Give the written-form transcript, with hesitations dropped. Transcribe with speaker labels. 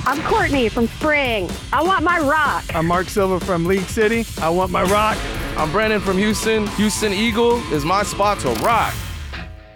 Speaker 1: I'm Courtney from Spring. I want my rock.
Speaker 2: I'm Mark Silva from League City. I want my rock.
Speaker 3: I'm Brandon from Houston. Houston Eagle is my spot to rock.